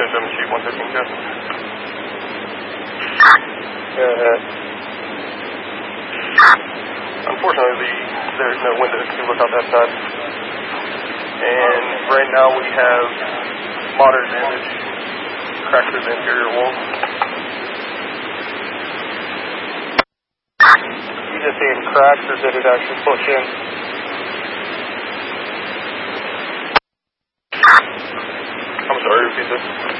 27 Sheep 113 Jeff. Unfortunately, there's no windows to look out that side. And right now we have moderate damage, cracked through the interior wall. You just seeing cracks, or did it actually push in? I'm sorry, repeat this.